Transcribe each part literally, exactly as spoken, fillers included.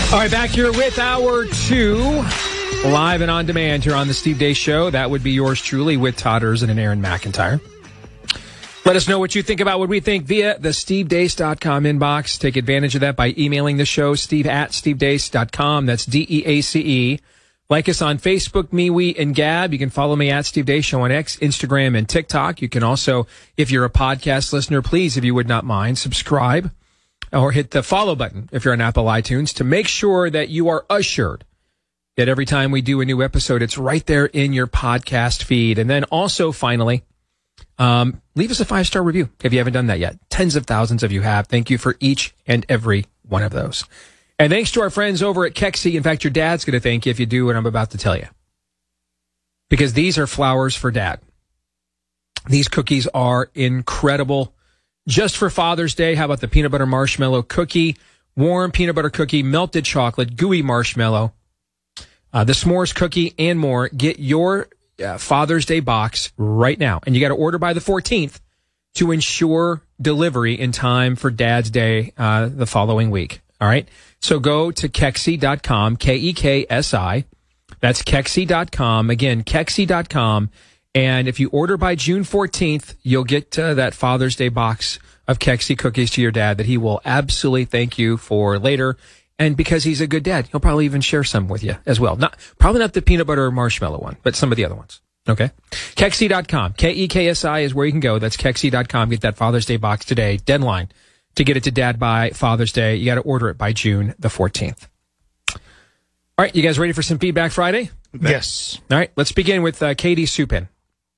All right, back here with hour two, live and on demand here on the Steve Deace Show. That would be yours truly with Todd Erzin and Aaron McIntyre. Let us know what you think about what we think via the steve deace dot com inbox. Take advantage of that by emailing the show, steve at steve deace dot com. That's D E A C E. Like us on Facebook, MeWe, and Gab. You can follow me at Steve Deace Show on X, Instagram, and TikTok. You can also, if you're a podcast listener, please, if you would not mind, subscribe or hit the follow button if you're on Apple iTunes to make sure that you are assured that every time we do a new episode, it's right there in your podcast feed. And then also, finally, um, leave us a five-star review if you haven't done that yet. Tens of thousands of you have. Thank you for each and every one of those. And thanks to our friends over at Kexi. In fact, your dad's going to thank you if you do what I'm about to tell you. Because these are flowers for Dad. These cookies are incredible. Just for Father's Day, how about the peanut butter marshmallow cookie, warm peanut butter cookie, melted chocolate, gooey marshmallow, uh, the s'mores cookie, and more. Get your uh, Father's Day box right now. And you got to order by the fourteenth to ensure delivery in time for Dad's Day uh, the following week. All right? So go to Kexi dot com, K E K S I. That's Kexi dot com. Again, Kexi dot com. And if you order by June fourteenth, you'll get uh, that Father's Day box of Kexi cookies to your dad that he will absolutely thank you for later. And because he's a good dad, he'll probably even share some with you as well. Not Probably not the peanut butter marshmallow one, but some of the other ones. Okay? Kexi dot com. K E K S I is where you can go. That's Kexi dot com. Get that Father's Day box today. Deadline to get it to Dad by Father's Day. You got to order it by June the fourteenth. All right, you guys ready for some Feedback Friday? Yes. All right, let's begin with uh, Katie Supin.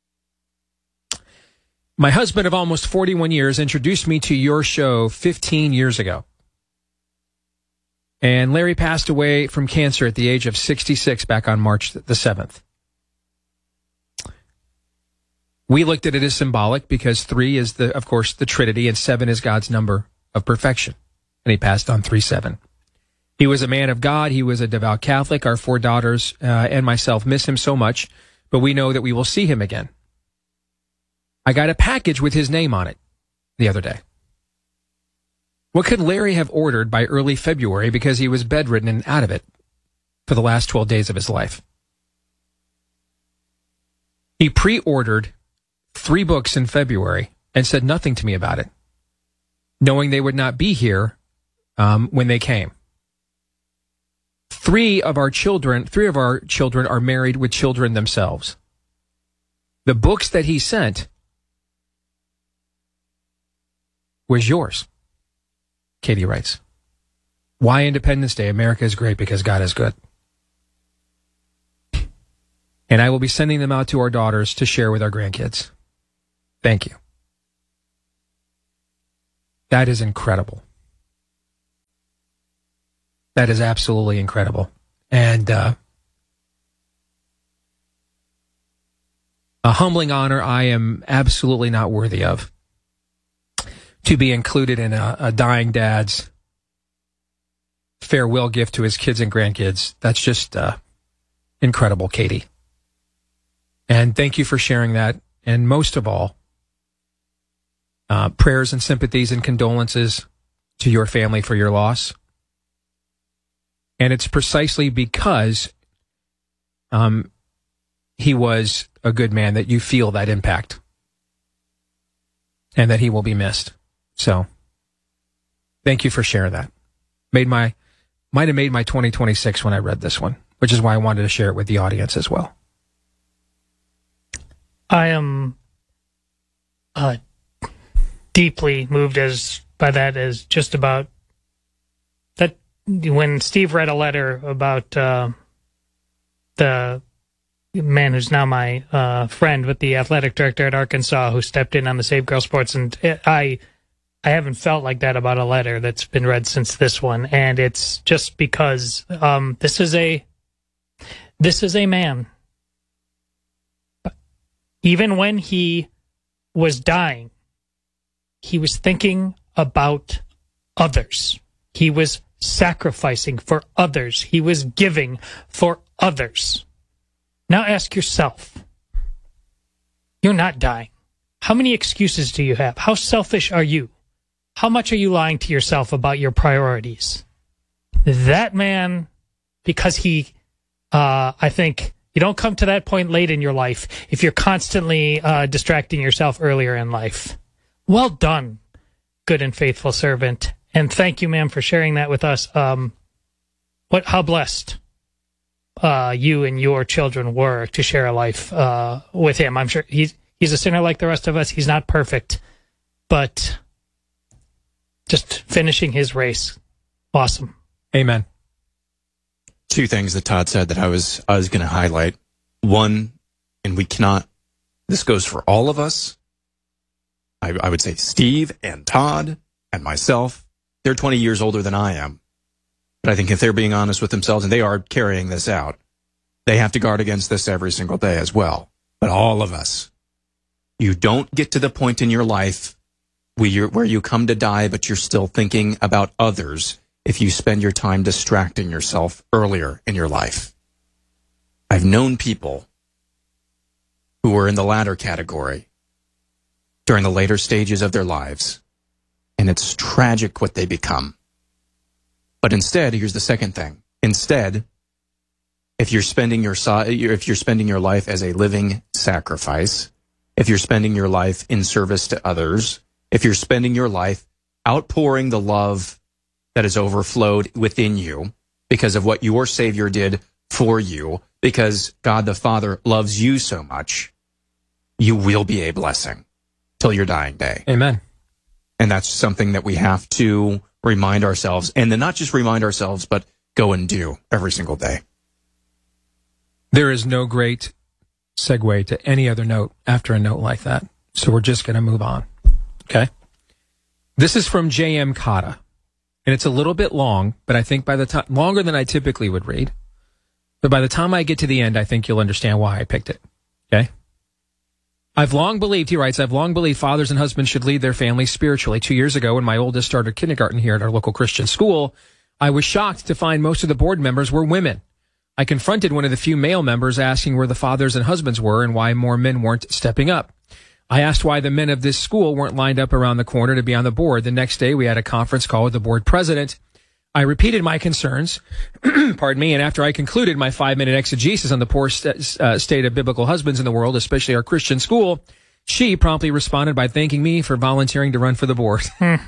My husband of almost forty-one years introduced me to your show fifteen years ago. And Larry passed away from cancer at the age of sixty-six back on March the seventh. We looked at it as symbolic because three is, the, of course, the Trinity, and seven is God's number of perfection. And he passed on three seven. He was a man of God. He was a devout Catholic. Our four daughters uh, and myself miss him so much, but we know that we will see him again. I got a package with his name on it the other day. What could Larry have ordered by early February because he was bedridden and out of it for the last twelve days of his life? He pre-ordered three books in February and said nothing to me about it, knowing they would not be here um, when they came. Three of our children, three of our children are married with children themselves. The books that he sent was yours. Katie writes, why Independence Day? America is great because God is good. And I will be sending them out to our daughters to share with our grandkids. Thank you. That is incredible. That is absolutely incredible. And uh, a humbling honor I am absolutely not worthy of, to be included in a, a dying dad's farewell gift to his kids and grandkids. That's just uh, incredible, Katie. And thank you for sharing that. And most of all, uh, prayers and sympathies and condolences to your family for your loss. And it's precisely because um, he was a good man that you feel that impact and that he will be missed. So thank you for sharing that. Made my, might have made my twenty twenty-six when I read this one, which is why I wanted to share it with the audience as well. I am uh, deeply moved as by that as just about that when Steve read a letter about uh, the man who's now my uh, friend with the athletic director at Arkansas who stepped in on the Save Girl Sports, and it, I I haven't felt like that about a letter that's been read since this one, and it's just because um, this is a this is a man. Even when he was dying, he was thinking about others. He was sacrificing for others. He was giving for others. Now ask yourself, you're not dying. How many excuses do you have? How selfish are you? How much are you lying to yourself about your priorities? that man, because he, uh, I think you don't come to that point late in your life if you're constantly uh, distracting yourself earlier in life. Well done, good and faithful servant. And thank you, ma'am, for sharing that with us. Um, what, how blessed uh, you and your children were to share a life uh, with him. I'm sure he's, he's a sinner like the rest of us. He's not perfect, but just finishing his race. Awesome. Amen. Two things that Todd said that I was I was going to highlight. One, and we cannot, this goes for all of us. I, I would say Steve and Todd and myself, they're twenty years older than I am. But I think if they're being honest with themselves, and they are carrying this out, they have to guard against this every single day as well. But all of us, you don't get to the point in your life where, you're, where you come to die, but you're still thinking about others if you spend your time distracting yourself earlier in your life. I've known people who were in the latter category during the later stages of their lives, and it's tragic what they become. But instead, here's the second thing. Instead, if you're spending your if you're spending your life as a living sacrifice, if you're spending your life in service to others, if you're spending your life outpouring the love that has overflowed within you because of what your Savior did for you, because God the Father loves you so much, you will be a blessing till your dying day. Amen. And that's something that we have to remind ourselves, and then not just remind ourselves, but go and do every single day. There is no great segue to any other note after a note like that. So we're just going to move on. Okay? This is from J M Cotta. And it's a little bit long, but I think by the time, longer than I typically would read. But by the time I get to the end, I think you'll understand why I picked it. Okay? I've long believed, he writes, I've long believed fathers and husbands should lead their families spiritually. Two years ago, when my oldest started kindergarten here at our local Christian school, I was shocked to find most of the board members were women. I confronted one of the few male members asking where the fathers and husbands were and why more men weren't stepping up. I asked why the men of this school weren't lined up around the corner to be on the board. The next day, we had a conference call with the board president. I repeated my concerns, pardon me, and after I concluded my five-minute exegesis on the poor st- uh, state of biblical husbands in the world, especially our Christian school, she promptly responded by thanking me for volunteering to run for the board.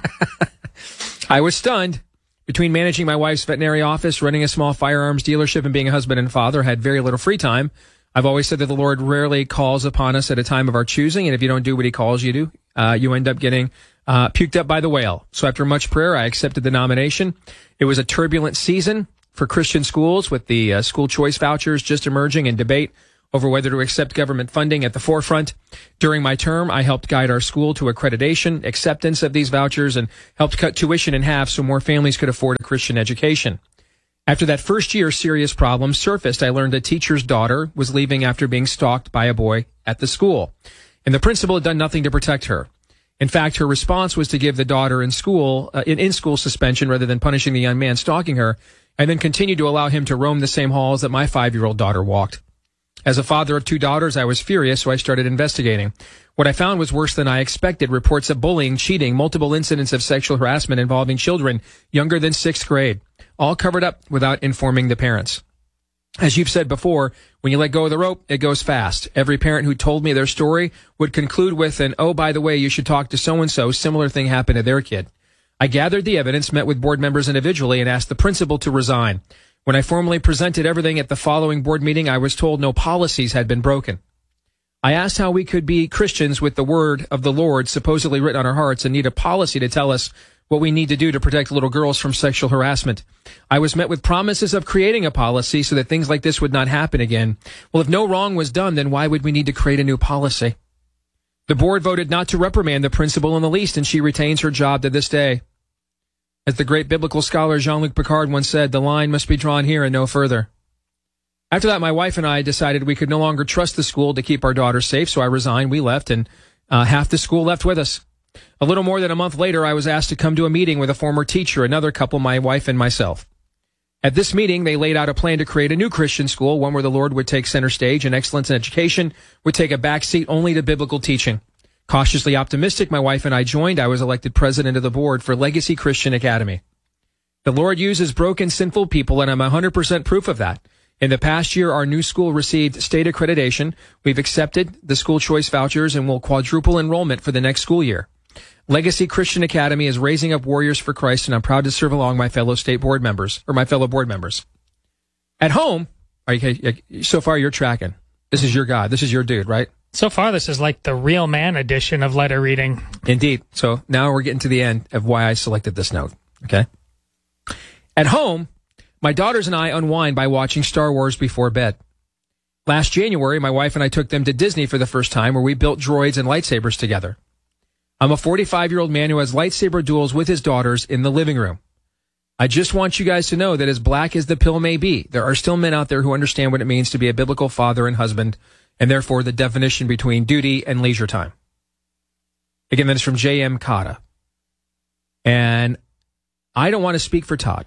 I was stunned. Between managing my wife's veterinary office, running a small firearms dealership, and being a husband and father, I had very little free time. I've always said that the Lord rarely calls upon us at a time of our choosing, and if you don't do what he calls you to, uh, you end up getting uh, puked up by the whale. So after much prayer, I accepted the nomination. It was a turbulent season for Christian schools, with the uh, school choice vouchers just emerging and debate over whether to accept government funding at the forefront. During my term, I helped guide our school to accreditation, acceptance of these vouchers, and helped cut tuition in half so more families could afford a Christian education. After that first year, serious problems surfaced. I learned a teacher's daughter was leaving after being stalked by a boy at the school, and the principal had done nothing to protect her. In fact, her response was to give the daughter in school uh, in in-school suspension rather than punishing the young man stalking her, and then continued to allow him to roam the same halls that my five-year-old daughter walked. As a father of two daughters, I was furious, so I started investigating. What I found was worse than I expected. Reports of bullying, cheating, multiple incidents of sexual harassment involving children younger than sixth grade, all covered up without informing the parents. As you've said before, when you let go of the rope, it goes fast. Every parent who told me their story would conclude with an, oh, by the way, you should talk to so-and-so. Similar thing happened to their kid. I gathered the evidence, met with board members individually, and asked the principal to resign. When I formally presented everything at the following board meeting, I was told no policies had been broken. I asked how we could be Christians with the word of the Lord supposedly written on our hearts and need a policy to tell us what we need to do to protect little girls from sexual harassment. I was met with promises of creating a policy so that things like this would not happen again. Well, if no wrong was done, then why would we need to create a new policy? The board voted not to reprimand the principal in the least, and she retains her job to this day. As the great biblical scholar Jean-Luc Picard once said, the line must be drawn here and no further. After that, my wife and I decided we could no longer trust the school to keep our daughters safe, so I resigned. We left, and uh, half the school left with us. A little more than a month later, I was asked to come to a meeting with a former teacher, another couple, my wife and myself. At this meeting, they laid out a plan to create a new Christian school, one where the Lord would take center stage and excellence in education would take a back seat only to biblical teaching. Cautiously optimistic, my wife and I joined. I was elected president of the board for Legacy Christian Academy. The Lord uses broken, sinful people, and I'm one hundred percent proof of that. In the past year, our new school received state accreditation. We've accepted the school choice vouchers and will quadruple enrollment for the next school year. Legacy Christian Academy is raising up warriors for Christ, and I'm proud to serve along my fellow state board members, or my fellow board members. At home, okay, so far you're tracking. This is your guy. This is your dude, right? So far, this is like the real man edition of letter reading. Indeed. So now we're getting to the end of why I selected this note, okay? At home, my daughters and I unwind by watching Star Wars before bed. Last January, my wife and I took them to Disney for the first time, where we built droids and lightsabers together. I'm a forty-five-year-old man who has lightsaber duels with his daughters in the living room. I just want you guys to know that as black as the pill may be, there are still men out there who understand what it means to be a biblical father and husband, and therefore the definition between duty and leisure time. Again, that is from J M Cotta. And I don't want to speak for Todd,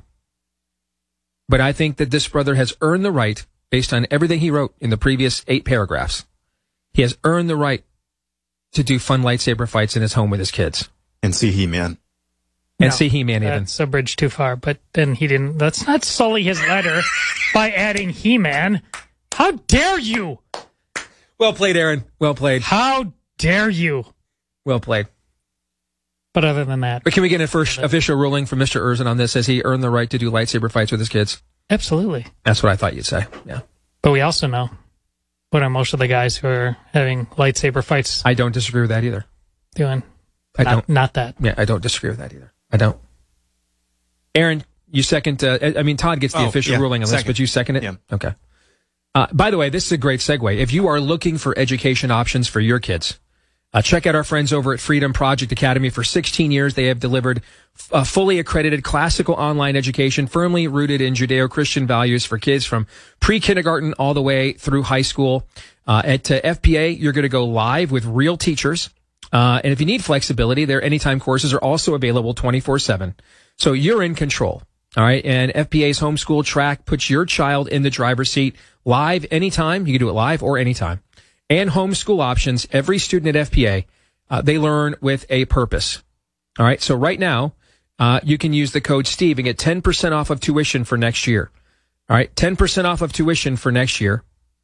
but I think that this brother has earned the right, based on everything he wrote in the previous eight paragraphs, he has earned the right to do fun lightsaber fights in his home with his kids. And see He-Man. And No, see He-Man even. That's a bridge too far, but then he didn't. Let's not sully his letter by adding He-Man. How dare you? Well played, Aaron. Well played. How dare you? Well played. But other than that, But can we get a first official ruling from Mister Erzin on this? Has he earned the right to do lightsaber fights with his kids? absolutely. That's what I thought you'd say. Yeah. But we also know what are most of the guys who are having lightsaber fights I don't disagree with that either. doing. I not, don't. Not that. Yeah, I don't disagree with that either. I don't. Aaron, you second. Uh, I mean, Todd gets the Oh, official yeah, ruling on this, second. but you second it? Yeah. Okay. Uh, by the way, this is a great segue. If you are looking for education options for your kids, uh, check out our friends over at Freedom Project Academy. For sixteen years, they have delivered a fully accredited classical online education firmly rooted in Judeo-Christian values for kids from pre-kindergarten all the way through high school. Uh, at uh, F P A, you're going to go live with real teachers. Uh, and if you need flexibility, their anytime courses are also available twenty-four seven. So you're in control. All right. And F P A's homeschool track puts your child in the driver's seat live anytime. You can do it live or anytime. And homeschool options. Every student at F P A, uh, they learn with a purpose. All right. So right now, uh, you can use the code Steve and get ten percent off of tuition for next year. All right. ten percent off of tuition for next year.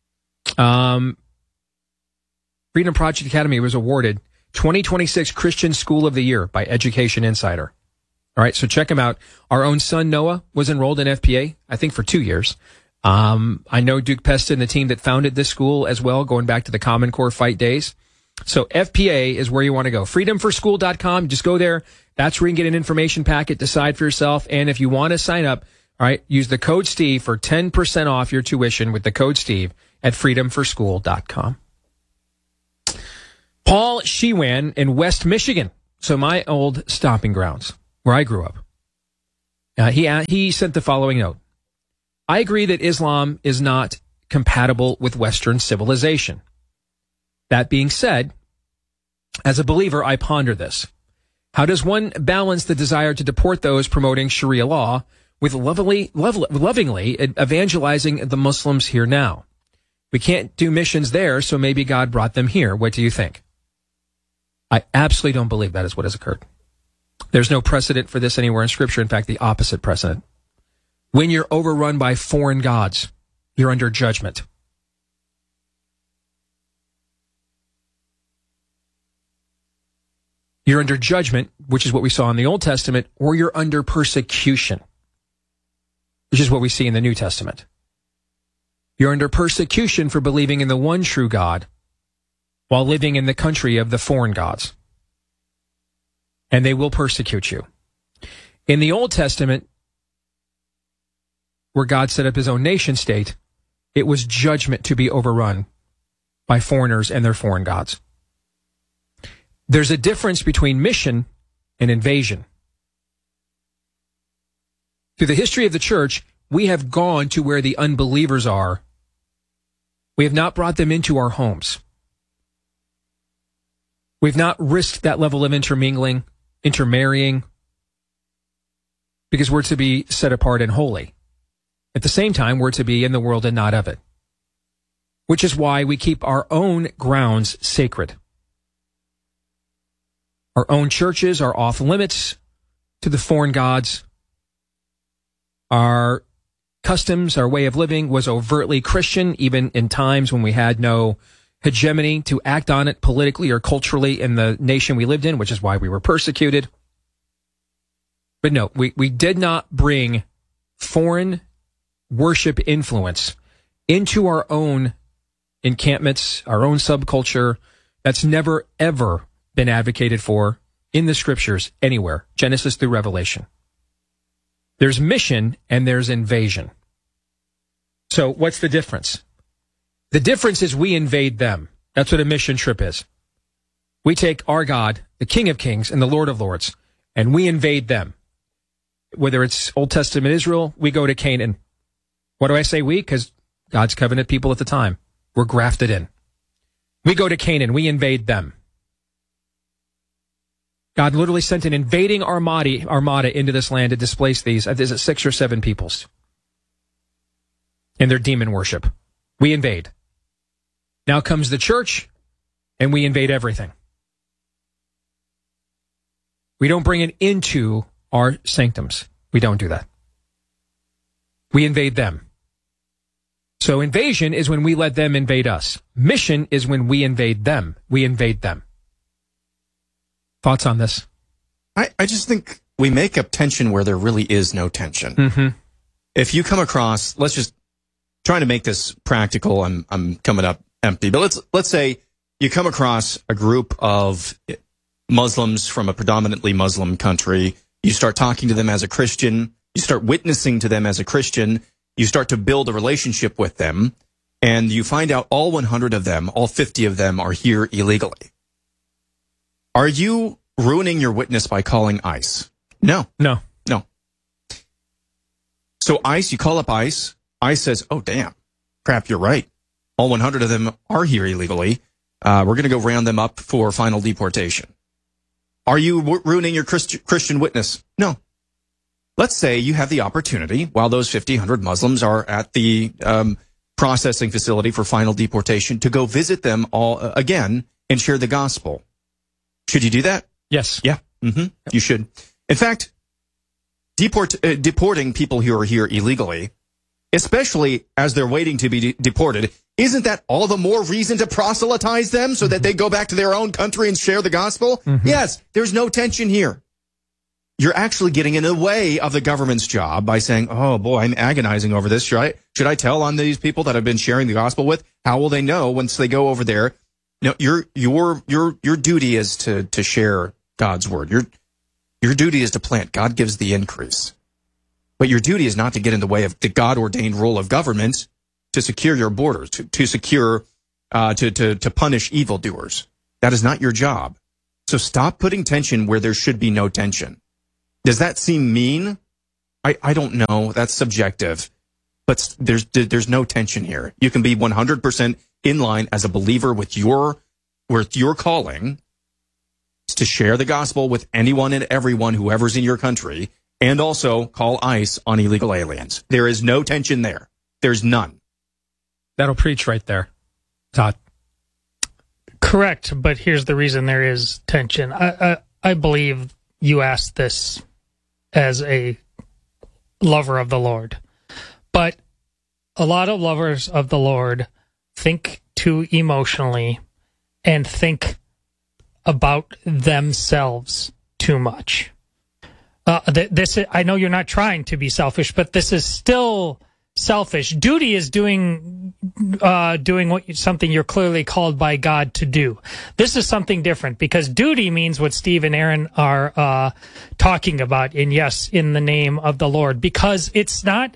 Um, Freedom Project Academy was awarded twenty twenty-six Christian School of the Year by Education Insider. All right, so check them out. Our own son, Noah, was enrolled in F P A, I think for two years. Um, I know Duke Peston, the team that founded this school as well, going back to the Common Core fight days. So F P A is where you want to go. freedom for school dot com. Just go there. That's where you can get an information packet, decide for yourself. And if you want to sign up, all right, use the code Steve for ten percent off your tuition with the code Steve at freedom for school dot com. Paul Shewan in West Michigan, so my old stomping grounds, where I grew up. Uh, he he sent the following note. I agree that Islam is not compatible with Western civilization. That being said, as a believer, I ponder this. How does one balance the desire to deport those promoting Sharia law with lovingly, lov- lovingly evangelizing the Muslims here now? We can't do missions there, so maybe God brought them here. What do you think? I absolutely don't believe that is what has occurred. There's no precedent for this anywhere in Scripture. In fact, the opposite precedent. When you're overrun by foreign gods, you're under judgment. You're under judgment, which is what we saw in the Old Testament, or you're under persecution, which is what we see in the New Testament. You're under persecution for believing in the one true God while living in the country of the foreign gods. And they will persecute you. In the Old Testament, where God set up his own nation state, it was judgment to be overrun by foreigners and their foreign gods. There's a difference between mission and invasion. Through the history of the church, we have gone to where the unbelievers are. We have not brought them into our homes. We've not risked that level of intermingling, intermarrying, because we're to be set apart and holy. At the same time, we're to be in the world and not of it, which is why we keep our own grounds sacred. Our own churches are off limits to the foreign gods. Our customs, our way of living was overtly Christian, even in times when we had no hegemony to act on it politically or culturally in the nation we lived in, which is why we were persecuted. But no, we, we did not bring foreign worship influence into our own encampments, our own subculture. That's never, ever been advocated for in the scriptures anywhere, Genesis through Revelation. There's mission and there's invasion. So what's the difference? The difference is we invade them. That's what a mission trip is. We take our God, the King of Kings and the Lord of Lords, and we invade them. Whether it's Old Testament Israel, we go to Canaan. What do I say we? Because God's covenant people at the time were grafted in. We go to Canaan, we invade them. God literally sent an invading armada, armada into this land to displace these, is it six or seven peoples in their demon worship. We invade. Now comes the church, and we invade everything. We don't bring it into our sanctums. We don't do that. We invade them. So invasion is when we let them invade us. Mission is when we invade them. We invade them. Thoughts on this? I, I just think we make up tension where there really is no tension. Mm-hmm. If you come across, let's just try to make this practical. I'm I'm coming up empty, but let's let's say you come across a group of Muslims from a predominantly Muslim country. You start talking to them as a Christian. You start witnessing to them as a Christian. You start to build a relationship with them, and you find out all one hundred of them, all fifty of them are here illegally. Are you ruining your witness by calling ICE? No. No. No. So ICE, you call up ICE. ICE says, oh, damn, crap, you're right. All one hundred of them are here illegally. Uh, we're going to go round them up for final deportation. Are you w- ruining your Christ- Christian witness? No. Let's say you have the opportunity, while those fifty, one hundred Muslims are at the um, processing facility for final deportation, to go visit them all uh, again and share the gospel. Should you do that? Yes. Yeah. Mm-hmm. Yep. You should. In fact, deport, uh, deporting people who are here illegally, especially as they're waiting to be de- deported, isn't that all the more reason to proselytize them so mm-hmm. that they go back to their own country and share the gospel? Mm-hmm. Yes, there's no tension here. You're actually getting in the way of the government's job by saying, oh, boy, I'm agonizing over this. Should I, should I tell on these people that I've been sharing the gospel with? How will they know once they go over there? No, your your your your duty is to to share God's word. Your your duty is to plant. God gives the increase. But your duty is not to get in the way of the God-ordained role of government to secure your borders, to, to secure, uh, to, to, to punish evildoers. That is not your job. So stop putting tension where there should be no tension. Does that seem mean? I, I don't know. That's subjective. But there's there's no tension here. You can be one hundred percent in line as a believer with your with your calling to share the gospel with anyone and everyone, whoever's in your country, and also call ICE on illegal aliens. There is no tension there. There's none. That'll preach right there, Todd. Correct, but here's the reason there is tension. I, I, I believe you asked this as a lover of the Lord. But a lot of lovers of the Lord think too emotionally and think about themselves too much. Uh, th- this I know you're not trying to be selfish, but this is still selfish. Duty is doing uh, doing what you, something you're clearly called by God to do. This is something different because duty means what Steve and Aaron are uh, talking about. And yes, in the name of the Lord, because it's not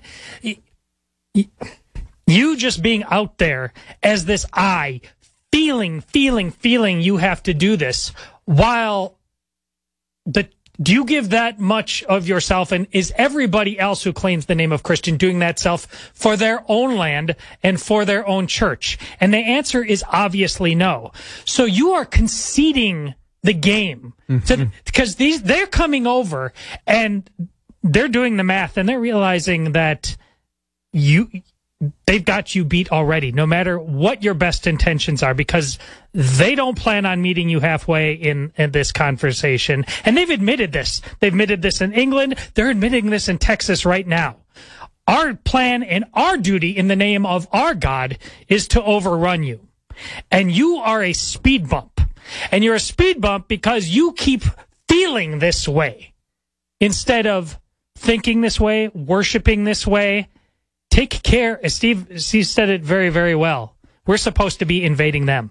you just being out there as this I feeling, feeling, feeling you have to do this while the do you give that much of yourself, and is everybody else who claims the name of Christian doing that self for their own land and for their own church? And the answer is obviously no. So you are conceding the game mm-hmm. to, because these they're coming over and they're doing the math and they're realizing that you they've got you beat already, no matter what your best intentions are, because they don't plan on meeting you halfway in, in this conversation. And they've admitted this. They've admitted this in England. They're admitting this in Texas right now. Our plan and our duty in the name of our God is to overrun you. And you are a speed bump. And you're a speed bump because you keep feeling this way instead of thinking this way, worshiping this way. Take care. As Steve, Steve said it very, very well. We're supposed to be invading them.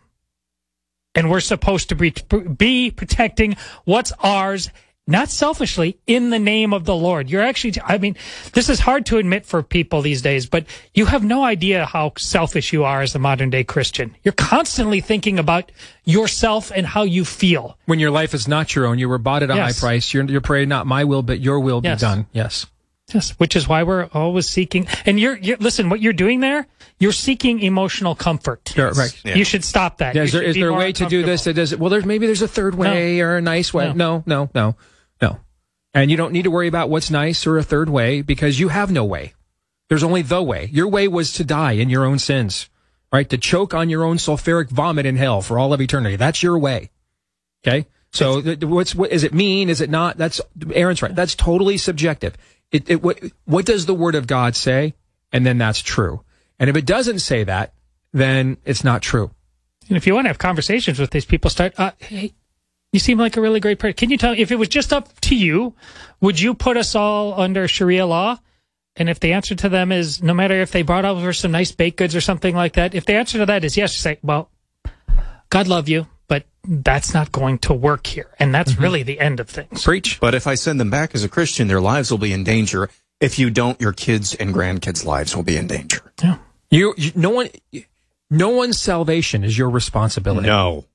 And we're supposed to be, be protecting what's ours, not selfishly, in the name of the Lord. You're actually, I mean, this is hard to admit for people these days, but you have no idea how selfish you are as a modern day Christian. You're constantly thinking about yourself and how you feel. When your life is not your own, you were bought at a Yes. high price. You're, you're praying, not my will, but your will Yes. be done. Yes. Yes, which is why we're always seeking. And you're, you're listen, what you're doing there, you're seeking emotional comfort. Sure, right. Yeah. You should stop that. Yeah, You is there, should is be there a more way to do this that does it? Well, there's maybe there's a third way or a nice way. No, no, no, no. And you don't need to worry about what's nice or a third way because you have no way. There's only the way. Your way was to die in your own sins, right? To choke on your own sulfuric vomit in hell for all of eternity. That's your way. Okay? So th- what's what is it mean? Is it not? That's Aaron's right. That's totally subjective. It, it what what does the word of God say? And then that's true. And if it doesn't say that, then it's not true. And if you want to have conversations with these people, start, uh, hey, you seem like a really great person. Can you tell, if it was just up to you, would you put us all under Sharia law? And if the answer to them is, no matter if they brought over some nice baked goods or something like that, if the answer to that is yes, you say, well, God love you, but that's not going to work here. And that's mm-hmm. really the end of things. Preach. But if I send them back as a Christian, their lives will be in danger. If you don't, your kids and grandkids' lives will be in danger. Yeah. You, you no one, no one's salvation is your responsibility. No.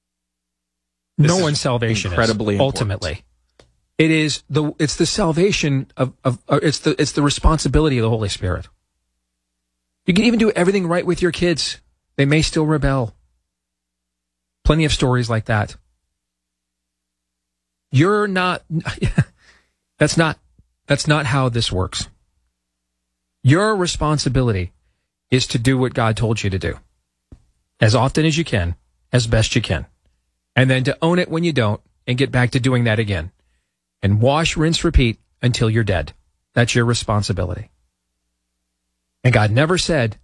No This one's is salvation incredibly is, important. ultimately. It is the it's the salvation of, of uh, it's the it's the responsibility of the Holy Spirit. You can even do everything right with your kids. They may still rebel. Plenty of stories like that. You're not that's not that's not how this works. Your responsibility is to do what God told you to do. As often as you can, as best you can. And then to own it when you don't, and get back to doing that again. And wash, rinse, repeat until you're dead. That's your responsibility. And God never said,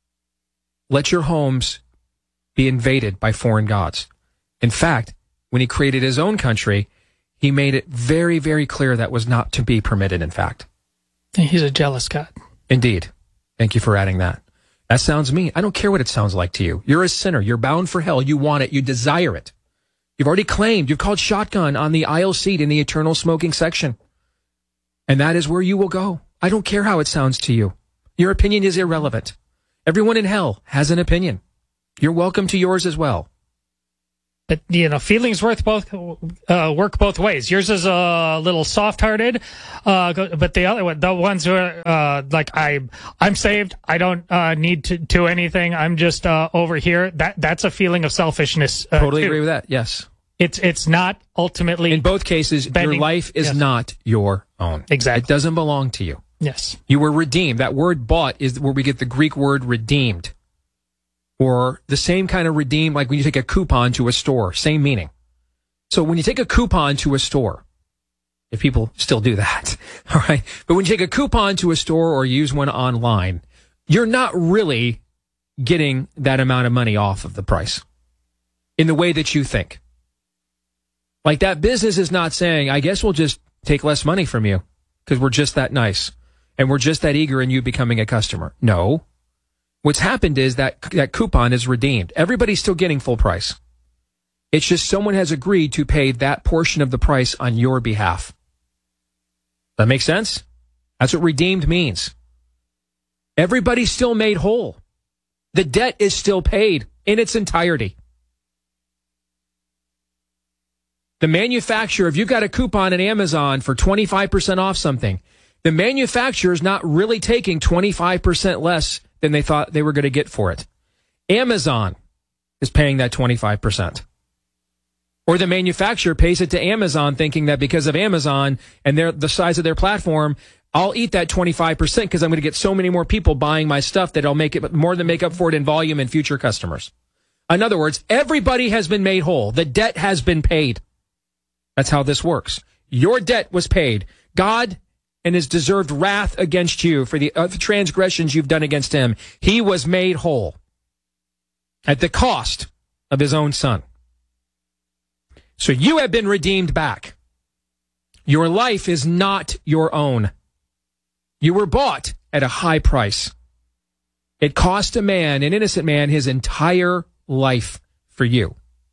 let your homes be invaded by foreign gods. In fact, when he created his own country, he made it very, very clear that was not to be permitted, in fact. He's a jealous God. Indeed. Thank you for adding that. That sounds mean. I don't care what it sounds like to you. You're a sinner. You're bound for hell. You want it. You desire it. You've already claimed. You've called shotgun on the aisle seat in the eternal smoking section. And that is where you will go. I don't care how it sounds to you. Your opinion is irrelevant. Everyone in hell has an opinion. You're welcome to yours as well. But, you know, feelings worth both uh, work both ways. Yours is a little soft-hearted, uh, but the other one, the ones who are uh, like, I, I'm saved. I don't uh, need to do anything. I'm just uh, over here. That that's a feeling of selfishness. Uh, Totally too. agree with that. Yes. It's it's not ultimately. In both cases, bending, your life is yes. not your own. Exactly. It doesn't belong to you. Yes. You were redeemed. That word bought is where we get the Greek word redeemed. Or the same kind of redeem, like when you take a coupon to a store, same meaning. So when you take a coupon to a store, if people still do that, all right, but when you take a coupon to a store or use one online, you're not really getting that amount of money off of the price in the way that you think. Like that business is not saying, I guess we'll just take less money from you because we're just that nice and we're just that eager in you becoming a customer. No. What's happened is that that coupon is redeemed. Everybody's still getting full price. It's just someone has agreed to pay that portion of the price on your behalf. That makes sense? That's what redeemed means. Everybody's still made whole. The debt is still paid in its entirety. The manufacturer, if you've got a coupon at Amazon for twenty-five percent off something, the manufacturer is not really taking twenty-five percent less than they thought they were going to get for it. Amazon is paying that twenty-five percent. Or the manufacturer pays it to Amazon thinking that because of Amazon and their, the size of their platform, I'll eat that twenty-five percent because I'm going to get so many more people buying my stuff that I'll make it more than make up for it in volume and future customers. In other words, everybody has been made whole. The debt has been paid. That's how this works. Your debt was paid. God and his deserved wrath against you for the uh, transgressions you've done against him, he was made whole at the cost of his own son. So you have been redeemed back. Your life is not your own. You were bought at a high price. It cost a man, an innocent man, his entire life for you.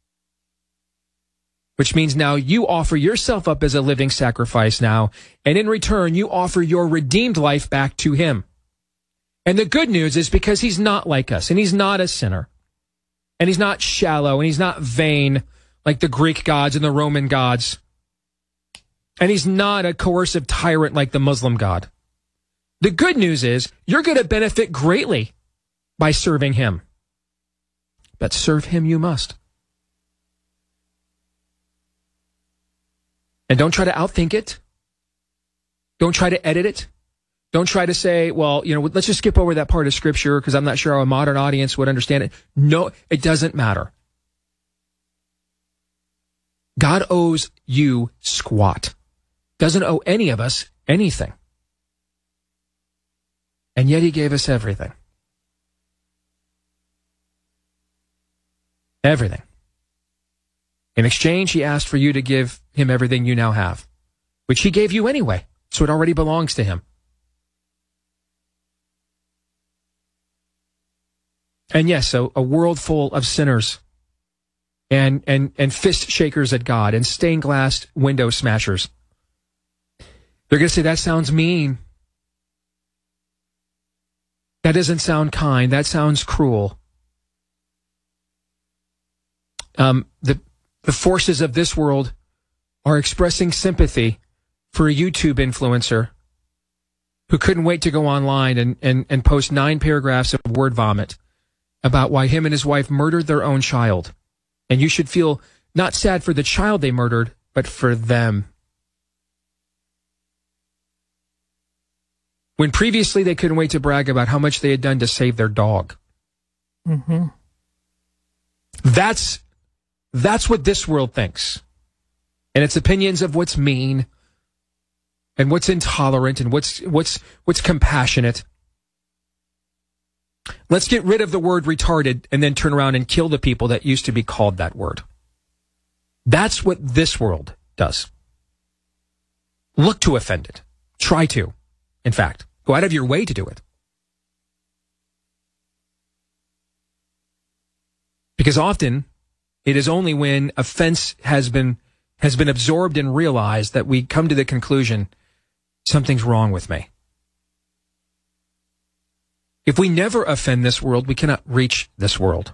Which means now you offer yourself up as a living sacrifice now, and in return you offer your redeemed life back to him. And the good news is because he's not like us, and he's not a sinner, and he's not shallow, and he's not vain like the Greek gods and the Roman gods, and he's not a coercive tyrant like the Muslim god. The good news is you're going to benefit greatly by serving him. But serve him you must. And don't try to outthink it. Don't try to edit it. Don't try to say, well, you know, let's just skip over that part of Scripture because I'm not sure how a modern audience would understand it. No, it doesn't matter. God owes you squat. Doesn't owe any of us anything. And yet he gave us everything. Everything. In exchange, he asked for you to give him everything you now have, which he gave you anyway, so it already belongs to him. And yes, so a world full of sinners and, and, and fist shakers at God and stained glass window smashers. They're going to say, that sounds mean. That doesn't sound kind. That sounds cruel. Um, the the forces of this world are expressing sympathy for a YouTube influencer who couldn't wait to go online and, and, and post nine paragraphs of word vomit about why him and his wife murdered their own child. And you should feel not sad for the child they murdered, but for them. When previously they couldn't wait to brag about how much they had done to save their dog. Mm-hmm. That's That's what this world thinks. And its opinions of what's mean and what's intolerant and what's what's what's compassionate. Let's get rid of the word retarded and then turn around and kill the people that used to be called that word. That's what this world does. Look to offend it. Try to. In fact, go out of your way to do it. Because often it is only when offense has been has been absorbed and realized that we come to the conclusion, something's wrong with me. If we never offend this world, we cannot reach this world.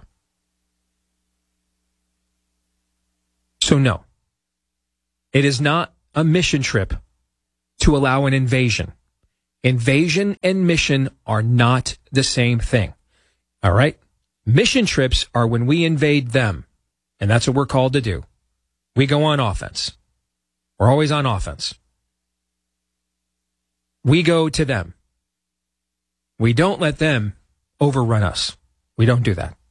So no, it is not a mission trip to allow an invasion. Invasion and mission are not the same thing. All right? Mission trips are when we invade them. And that's what we're called to do. We go on offense. We're always on offense. We go to them. We don't let them overrun us. We don't do that.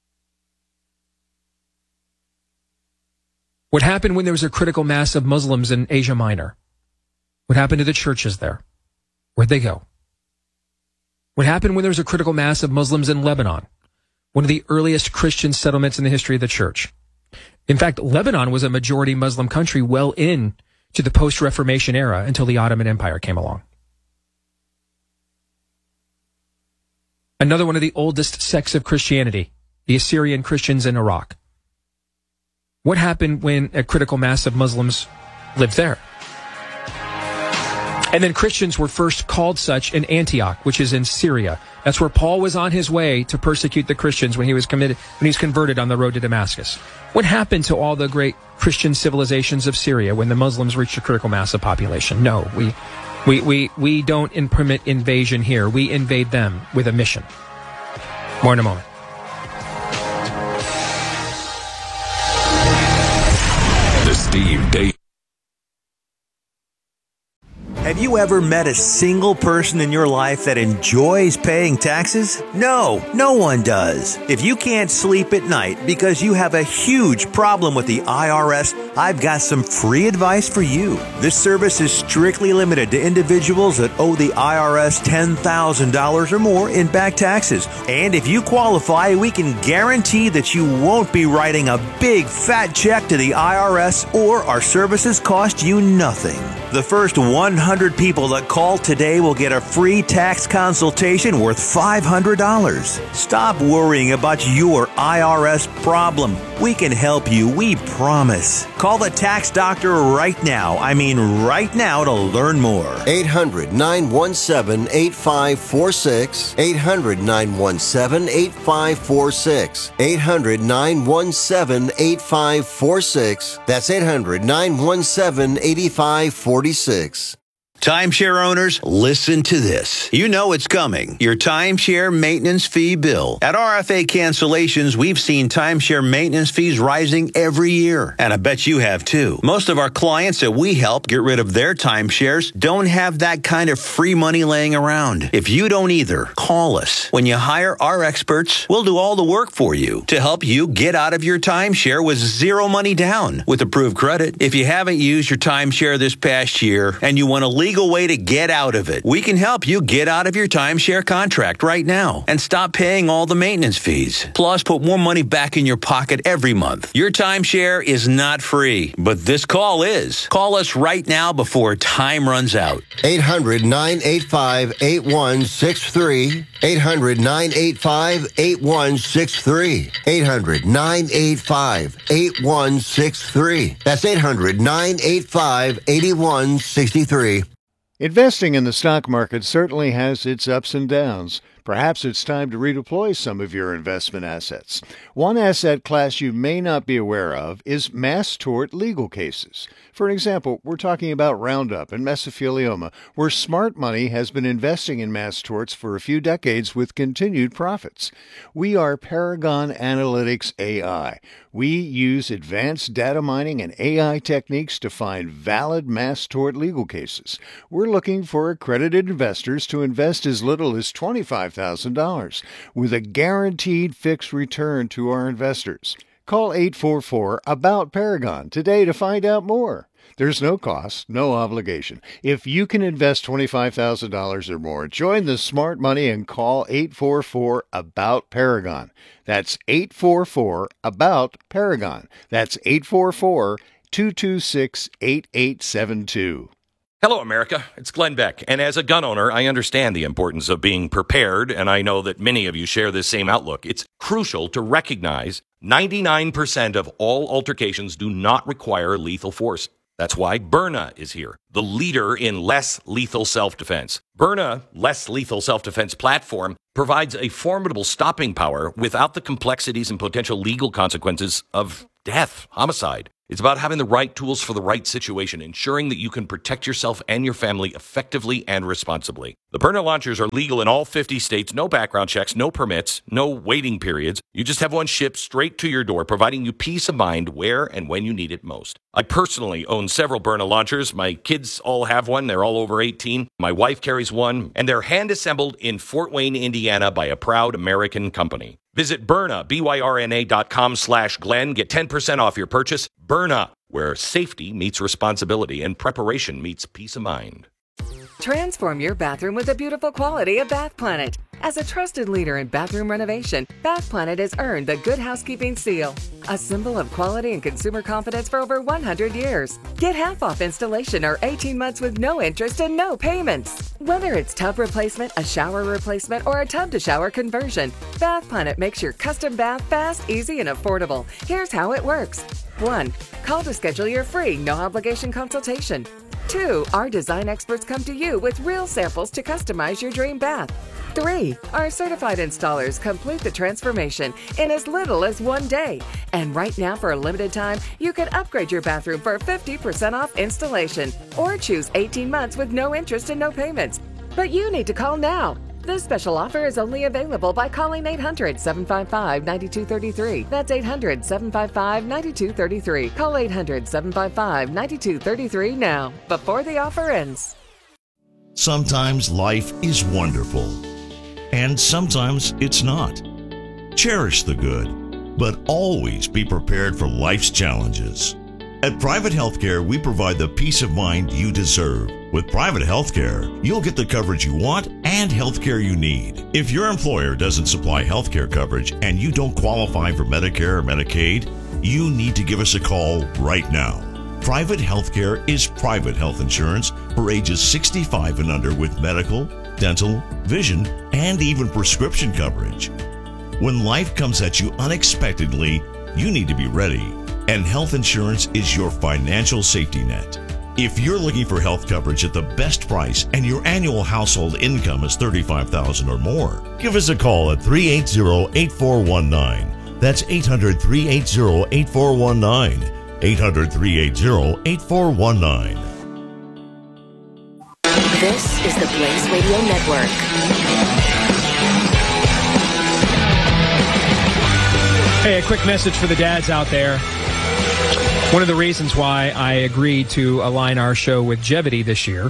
What happened when there was a critical mass of Muslims in Asia Minor? What happened to the churches there? Where'd they go? What happened when there was a critical mass of Muslims in Lebanon? One of the earliest Christian settlements in the history of the church. In fact, Lebanon was a majority Muslim country well in to the post-Reformation era until the Ottoman Empire came along. Another one of the oldest sects of Christianity, the Assyrian Christians in Iraq. What happened when a critical mass of Muslims lived there? And then Christians were first called such in Antioch, which is in Syria. That's where Paul was on his way to persecute the Christians when he was committed, when he was converted on the road to Damascus. What happened to all the great Christian civilizations of Syria when the Muslims reached a critical mass of population? No, we, we, we, we don't permit invasion here. We invade them with a mission. More in a moment. The Steve Deace Have you ever met a single person in your life that enjoys paying taxes? No, no one does. If you can't sleep at night because you have a huge problem with the I R S, I've got some free advice for you. This service is strictly limited to individuals that owe the I R S ten thousand dollars or more in back taxes. And if you qualify, we can guarantee that you won't be writing a big fat check to the I R S, or our services cost you nothing. The first one hundred people that call today will get a free tax consultation worth five hundred dollars. Stop worrying about your I R S problem. We can help you, we promise. Call the tax doctor right now. I mean right now to learn more. eight hundred, nine one seven, eight five four six. eight hundred, nine one seven, eight five four six. eight hundred, nine one seven, eight five four six. That's eight hundred, nine one seven, eight five four six. Timeshare owners, listen to this. You know it's coming. Your timeshare maintenance fee bill. At R F A Cancellations, we've seen timeshare maintenance fees rising every year. And I bet you have too. Most of our clients that we help get rid of their timeshares don't have that kind of free money laying around. If you don't either, call us. When you hire our experts, we'll do all the work for you to help you get out of your timeshare with zero money down with approved credit. If you haven't used your timeshare this past year and you want to legal way to get out of it, we can help you get out of your timeshare contract right now and stop paying all the maintenance fees. Plus, put more money back in your pocket every month. Your timeshare is not free, but this call is. Call us right now before time runs out. eight hundred, nine eight five, eight one six three. eight hundred, nine eight five, eight one six three. eight hundred, nine eight five, eight one six three. That's eight hundred, nine eight five, eight one six three. Investing in the stock market certainly has its ups and downs. Perhaps it's time to redeploy some of your investment assets. One asset class you may not be aware of is mass tort legal cases. For example, we're talking about Roundup and mesothelioma, where smart money has been investing in mass torts for a few decades with continued profits. We are Paragon Analytics A I. We use advanced data mining and A I techniques to find valid mass tort legal cases. We're looking for accredited investors to invest as little as twenty-five thousand dollars with a guaranteed fixed return to our investors. Call eight four four, ABOUT Paragon today to find out more. There's no cost, no obligation. If you can invest twenty-five thousand dollars or more, join the smart money and call eight four four, ABOUT Paragon. That's eight four four, ABOUT Paragon. That's eight four four, two two six, eight eight seven two. Hello, America. It's Glenn Beck. And as a gun owner, I understand the importance of being prepared, and I know that many of you share this same outlook. It's crucial to recognize ninety-nine percent of all altercations do not require lethal force. That's why Byrna is here, the leader in less lethal self-defense. Byrna, less lethal self-defense platform, provides a formidable stopping power without the complexities and potential legal consequences of death, homicide. It's about having the right tools for the right situation, ensuring that you can protect yourself and your family effectively and responsibly. The Byrna launchers are legal in all fifty states, no background checks, no permits, no waiting periods. You just have one shipped straight to your door, providing you peace of mind where and when you need it most. I personally own several Byrna launchers. My kids all have one. They're all over eighteen. My wife carries one, and they're hand-assembled in Fort Wayne, Indiana by a proud American company. Visit Byrna, B Y R N A dot com slash Glenn. Get ten percent off your purchase. Byrna, where safety meets responsibility and preparation meets peace of mind. Transform your bathroom with the beautiful quality of Bath Planet. As a trusted leader in bathroom renovation, Bath Planet has earned the Good Housekeeping seal, a symbol of quality and consumer confidence for over one hundred years. Get half off installation or eighteen months with no interest and no payments. Whether it's tub replacement, a shower replacement, or a tub-to-shower conversion, Bath Planet makes your custom bath fast, easy, and affordable. Here's how it works. one. Call to schedule your free, no-obligation consultation. two. Our design experts come to you with real samples to customize your dream bath. three. Our certified installers complete the transformation in as little as one day. And right now, for a limited time, you can upgrade your bathroom for fifty percent off installation or choose eighteen months with no interest and no payments. But you need to call now. This special offer is only available by calling eight hundred, seven five five, nine two three three. That's eight hundred, seven five five, nine two three three. Call eight hundred, seven five five, nine two three three now, before the offer ends. Sometimes life is wonderful, and sometimes it's not. Cherish the good, but always be prepared for life's challenges. At Private Healthcare, we provide the peace of mind you deserve. With Private Healthcare, you'll get the coverage you want and healthcare you need. If your employer doesn't supply healthcare coverage and you don't qualify for Medicare or Medicaid, you need to give us a call right now. Private Healthcare is private health insurance for ages sixty-five and under with medical, dental, vision, and even prescription coverage. When life comes at you unexpectedly, you need to be ready, and health insurance is your financial safety net. If you're looking for health coverage at the best price and your annual household income is thirty-five thousand dollars or more, give us a call at three eight zero, eight four one nine. That's eight hundred, three eight zero, eight four one nine. eight hundred, three eight zero, eight four one nine. This is the Blaze Radio Network. Hey, a quick message for the dads out there. One of the reasons why I agreed to align our show with Jevity this year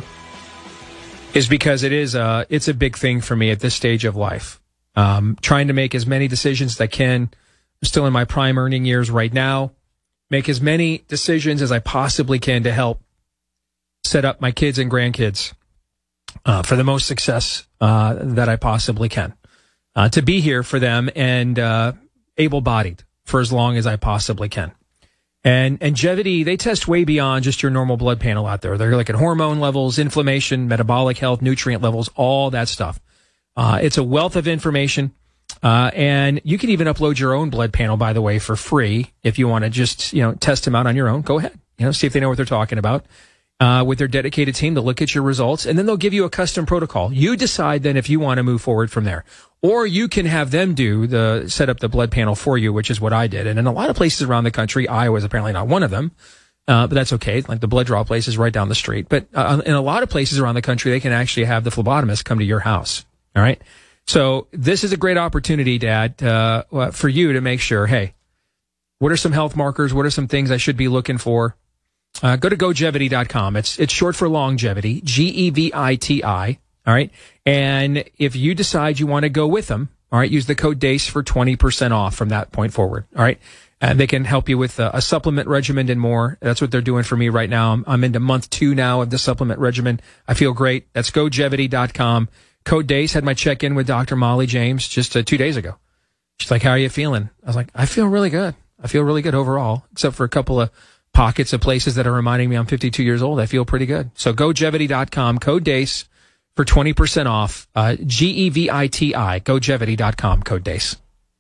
is because it is a, it's a big thing for me at this stage of life. Um, trying to make as many decisions as I can. I'm still in my prime earning years right now. Make as many decisions as I possibly can to help set up my kids and grandkids uh, for the most success uh, that I possibly can. Uh, to be here for them and uh, able-bodied for as long as I possibly can. And and Jevity, they test way beyond just your normal blood panel out there. They're looking at hormone levels, inflammation, metabolic health, nutrient levels, all that stuff. Uh, it's a wealth of information. Uh, and you can even upload your own blood panel, by the way, for free. If you want to just, you know, test them out on your own, go ahead. You know, see if they know what they're talking about. Uh, with their dedicated team, they'll look at your results and then they'll give you a custom protocol. You decide then if you want to move forward from there. Or you can have them do the, set up the blood panel for you, which is what I did. And in a lot of places around the country, Iowa is apparently not one of them. Uh, but that's okay. Like the blood draw place is right down the street. But uh, in a lot of places around the country, they can actually have the phlebotomist come to your house. All right. So this is a great opportunity, Dad, uh, for you to make sure, hey, what are some health markers? What are some things I should be looking for? Uh, go to go jevity dot com. It's, it's short for longevity, G E V I T I. All right. And if you decide you want to go with them, all right, use the code DACE for twenty percent off from that point forward. All right. And they can help you with a, a supplement regimen and more. That's what they're doing for me right now. I'm, I'm into month two now of the supplement regimen. I feel great. That's go jevity dot com. Code DACE. Had my check-in with Doctor Molly James just uh, two days ago. She's like, how are you feeling? I was like, I feel really good. I feel really good overall, except for a couple of pockets of places that are reminding me I'm fifty-two years old. I feel pretty good. So go jevity dot com, code DACE for twenty percent off. Uh, G E V I T I, go jevity dot com, code DACE.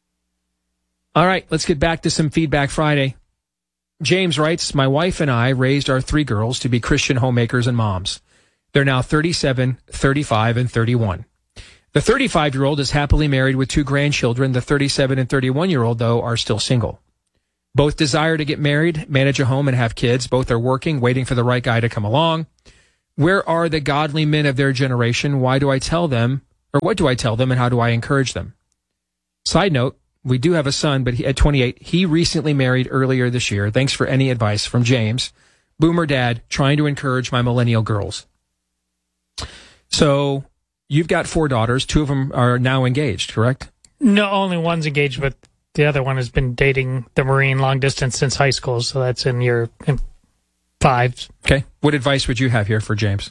All right, let's get back to some Feedback Friday. James writes, my wife and I raised our three girls to be Christian homemakers and moms. They're now thirty-seven, thirty-five, and thirty-one. The thirty-five-year-old is happily married with two grandchildren. The thirty-seven and thirty-one-year-old, though, are still single. Both desire to get married, manage a home, and have kids. Both are working, waiting for the right guy to come along. Where are the godly men of their generation? Why do I tell them, or what do I tell them, and how do I encourage them? Side note, we do have a son, but he, at twenty-eight, he recently married earlier this year. Thanks for any advice from James. Boomer Dad, trying to encourage my millennial girls. So you've got four daughters. Two of them are now engaged, correct? No, only one's engaged, but the other one has been dating the Marine long distance since high school, so that's in your in fives. Okay. What advice would you have here for James?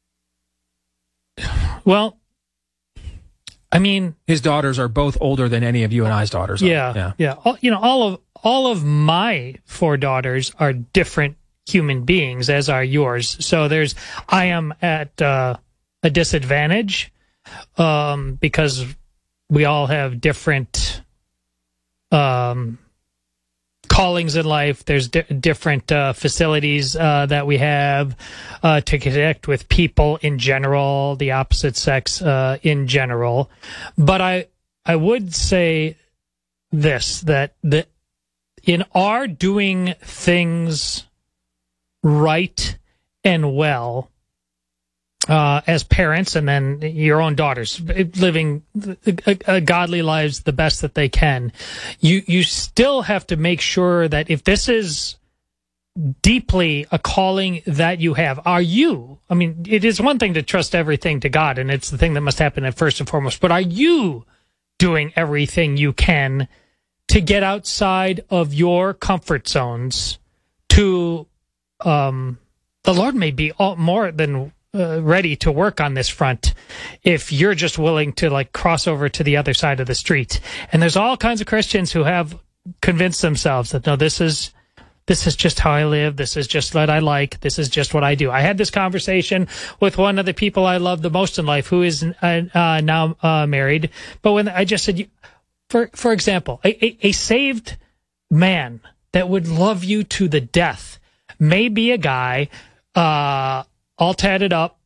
Well, I mean, his daughters are both older than any of you and I's daughters are. Yeah, yeah. yeah. All, you know, all of all of my four daughters are different human beings, as are yours. So there's, I am at uh, a disadvantage um, because we all have different um, callings in life. There's di- different uh, facilities uh, that we have uh, to connect with people in general, the opposite sex uh, in general. But I I would say this, that the, in our doing things right and well uh, as parents, and then your own daughters living a, a godly lives the best that they can, you you still have to make sure that if this is deeply a calling that you have? Are you, I mean, it is one thing to trust everything to God, and it's the thing that must happen at first and foremost, but are you doing everything you can to get outside of your comfort zones to, um, the Lord may be all, more than uh, ready to work on this front if you're just willing to like cross over to the other side of the street. And there's all kinds of Christians who have convinced themselves that, no, this is, this is just how I live. This is just what I like. This is just what I do. I had this conversation with one of the people I love the most in life, who is uh, uh, now uh, married. But when I just said, for for example, a, a, a saved man that would love you to the death may be a guy uh, all tatted up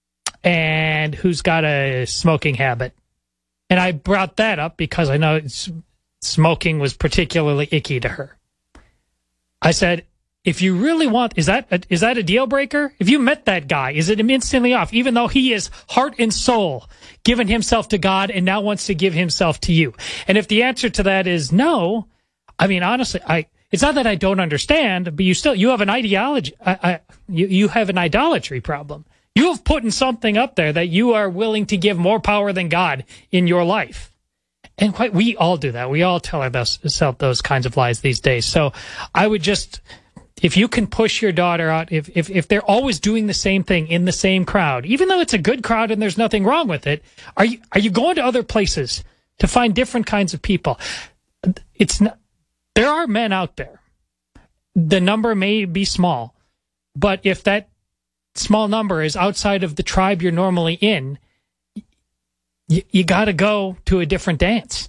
and who's got a smoking habit. And I brought that up because I know it's, smoking was particularly icky to her. I said, if you really want, is that a, is that a deal breaker? If you met that guy, is it instantly off, even though he is heart and soul given himself to God and now wants to give himself to you? And if the answer to that is no, I mean, honestly, I it's not that I don't understand, but you still, you have an ideology, I, I, you, you have an idolatry problem. You have put in something up there that you are willing to give more power than God in your life. And quite, we all do that. We all tell ourselves those kinds of lies these days. So I would just, if you can push your daughter out, if, if, if they're always doing the same thing in the same crowd, even though it's a good crowd and there's nothing wrong with it, are you, are you going to other places to find different kinds of people? It's not, there are men out there. The number may be small, but if that small number is outside of the tribe you're normally in, You, you got to go to a different dance.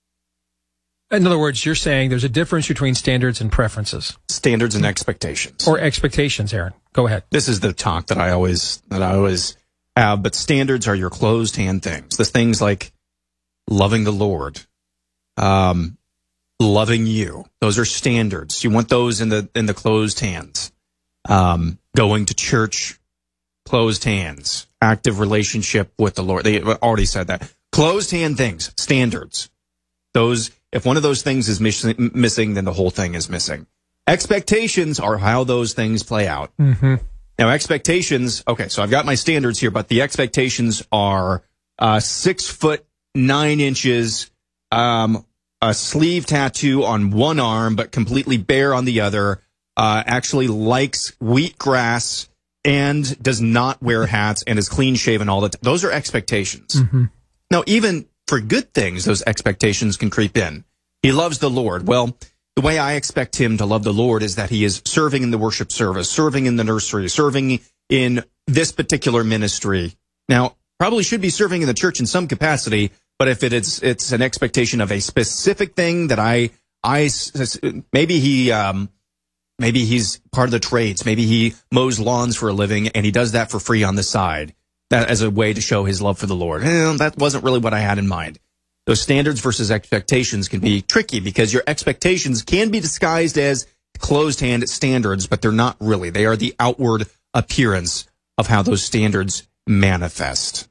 In other words, you're saying there's a difference between standards and preferences. Standards and expectations. Or expectations, Aaron. Go ahead. This is the talk that I always that I always have, but standards are your closed hand things. The things like loving the Lord, um, loving you. Those are standards. You want those in the in the closed hands. Um, going to church, closed hands. Active relationship with the Lord. They already said that. Closed hand things, standards. Those, if one of those things is miss- missing, then the whole thing is missing. Expectations are how those things play out. Mm-hmm. Now, expectations, okay, so I've got my standards here, but the expectations are uh, six foot nine inches, um, a sleeve tattoo on one arm, but completely bare on the other, uh, actually likes wheatgrass, and does not wear hats and is clean shaven all the time. Those are expectations. Mm-hmm. Now, even for good things, those expectations can creep in. He loves the Lord. Well, the way I expect him to love the Lord is that he is serving in the worship service, serving in the nursery, serving in this particular ministry. Now, probably should be serving in the church in some capacity, but if it is, it's an expectation of a specific thing that I, I, maybe he, um, Maybe he's part of the trades. Maybe he mows lawns for a living, and he does that for free on the side, that as a way to show his love for the Lord. Eh, that wasn't really what I had in mind. Those standards versus expectations can be tricky because your expectations can be disguised as closed-hand standards, but they're not really. They are the outward appearance of how those standards manifest.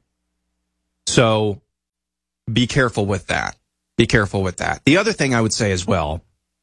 So be careful with that. Be careful with that. The other thing I would say as well,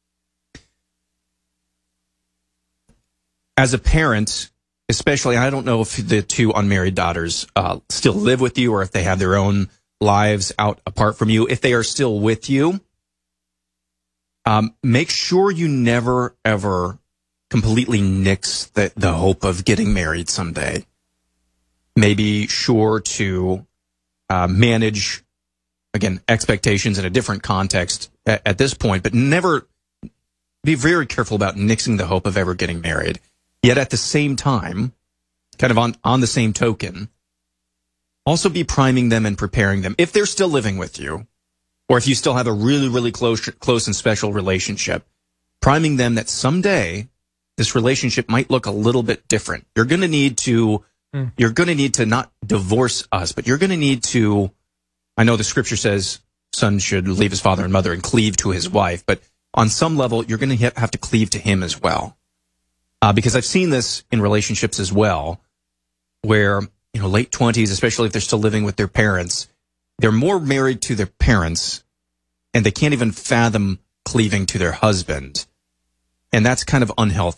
as a parent, especially, I don't know if the two unmarried daughters uh, still live with you or if they have their own lives out apart from you. If they are still with you, um, make sure you never, ever completely nix the, the hope of getting married someday. Maybe sure to uh, manage, again, expectations in a different context at, at this point, but never be very careful about nixing the hope of ever getting married. Yet at the same time, kind of on, on the same token, also be priming them and preparing them. If they're still living with you, or if you still have a really, really close, close and special relationship, priming them that someday this relationship might look a little bit different. You're going to need to, mm. you're going to need to not divorce us, but you're going to need to, I know the scripture says son should leave his father and mother and cleave to his wife, but on some level, you're going to have to cleave to him as well. Uh, because I've seen this in relationships as well, where, you know, late twenties, especially if they're still living with their parents, they're more married to their parents and they can't even fathom cleaving to their husband. And that's kind of unhealthy.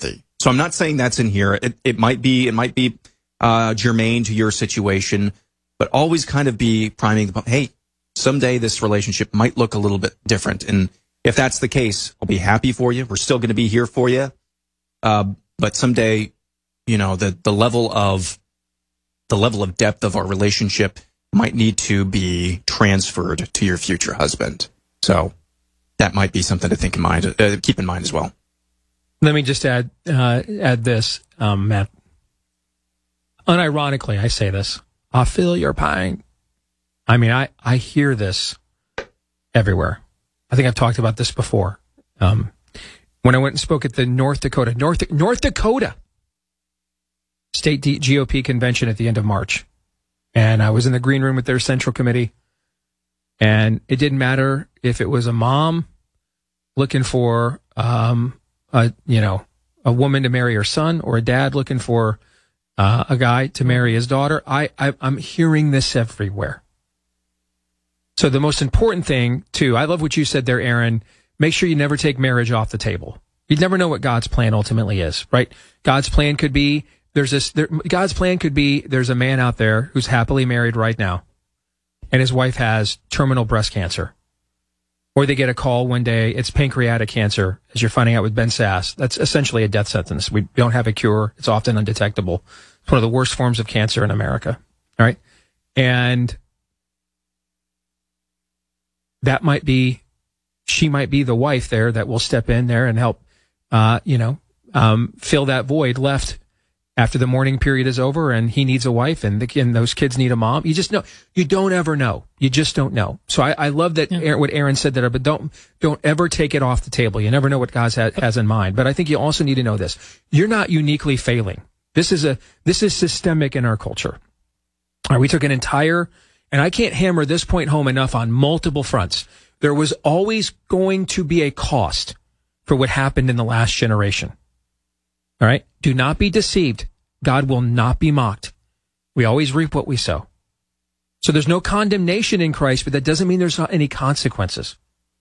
So I'm not saying that's in here. It, it might be, it might be uh, germane to your situation, but always kind of be priming the, hey, someday this relationship might look a little bit different. And if that's the case, I'll be happy for you. We're still going to be here for you. Uh, but someday, you know, the, the level of, the level of depth of our relationship might need to be transferred to your future husband. So that might be something to think in mind, uh, keep in mind as well. Let me just add uh, add this, um, Matt. Unironically, I say this. I feel your pain. I mean, I, I hear this everywhere. I think I've talked about this before. Um, when I went and spoke at the North Dakota, North, North Dakota State D- G O P convention at the end of March. And I was in the green room with their central committee. And it didn't matter if it was a mom looking for, um, a, you know, a woman to marry her son, or a dad looking for uh, a guy to marry his daughter. I, I, I'm hearing this everywhere. So the most important thing, too, I love what you said there, Aaron. Make sure you never take marriage off the table. You never know what God's plan ultimately is, right? God's plan could be, there's this, there, God's plan could be, there's a man out there who's happily married right now, and his wife has terminal breast cancer. Or they get a call one day, it's pancreatic cancer, as you're finding out with Ben Sass. That's essentially a death sentence. We don't have a cure. It's often undetectable. It's one of the worst forms of cancer in America. All right? And that might be, she might be the wife there that will step in there and help, uh, you know, um, fill that void left after the mourning period is over, and he needs a wife, and, the, and those kids need a mom. You just know. You don't ever know. You just don't know. So I, I love that, yeah. Aaron, what Aaron said there, but don't don't ever take it off the table. You never know what God has, has in mind. But I think you also need to know this. You're not uniquely failing. This is a this is systemic in our culture. All right, we took an entire, and I can't hammer this point home enough on multiple fronts. There was always going to be a cost for what happened in the last generation. All right? Do not be deceived. God will not be mocked. We always reap what we sow. So there's no condemnation in Christ, but that doesn't mean there's not any consequences.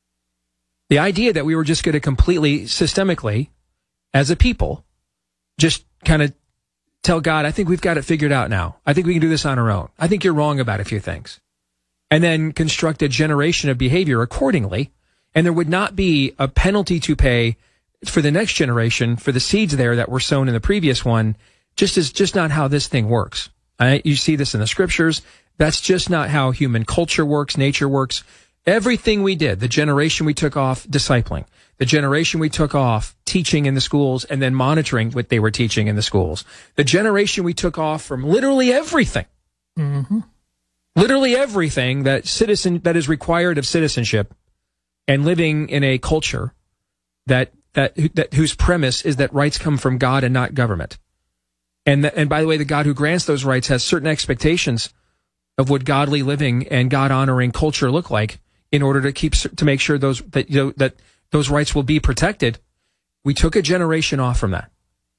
The idea that we were just going to completely, systemically, as a people, just kind of tell God, I think we've got it figured out now. I think we can do this on our own. I think you're wrong about a few things. And then construct a generation of behavior accordingly, and there would not be a penalty to pay for the next generation for the seeds there that were sown in the previous one. Just is just not how this thing works. I, you see this in the scriptures. That's just not how human culture works, nature works. Everything we did, the generation we took off discipling, the generation we took off teaching in the schools and then monitoring what they were teaching in the schools, the generation we took off from literally everything, mm-hmm. literally everything that citizen that is required of citizenship, and living in a culture that that that whose premise is that rights come from God and not government. And the, and by the way, the God who grants those rights has certain expectations of what godly living and God honoring culture look like in order to keep to make sure those that you know that those rights will be protected. We took a generation off from that,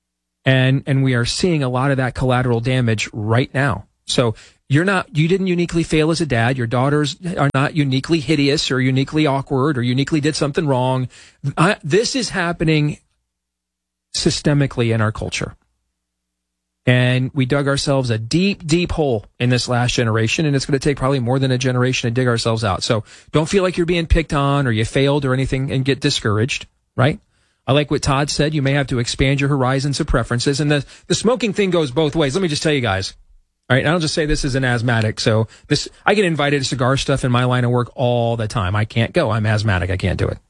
and and we are seeing a lot of that collateral damage right now. So you're not you didn't uniquely fail as a dad. Your daughters are not uniquely hideous or uniquely awkward or uniquely did something wrong. I, this is happening systemically in our culture. And we dug ourselves a deep, deep hole in this last generation, and it's going to take probably more than a generation to dig ourselves out. So don't feel like you're being picked on or you failed or anything and get discouraged, right? I like what Todd said. You may have to expand your horizons of preferences. And the, the smoking thing goes both ways. Let me just tell you guys. All right, I'll just say this is an asthmatic. So this, I get invited to cigar stuff in my line of work all the time. I can't go. I'm asthmatic. I can't do it.